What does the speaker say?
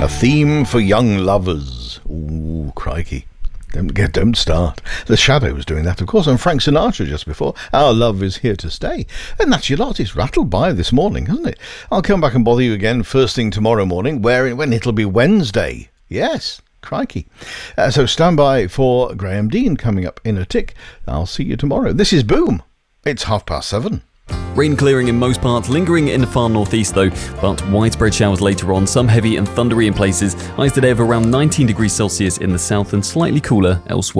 A theme for young lovers. Ooh, crikey. Don't start. The Shadows doing that, of course, and Frank Sinatra just before. Our love is here to stay. And that's your lot. It's rattled by this morning, hasn't it? I'll come back and bother you again first thing tomorrow morning, when it'll be Wednesday. Yes, crikey. So stand by for Graham Dean coming up in a tick. I'll see you tomorrow. This is Boom. It's 7:30. Rain clearing in most parts, lingering in the far northeast though, but widespread showers later on, some heavy and thundery in places. Highs today of around 19 degrees Celsius in the south and slightly cooler elsewhere.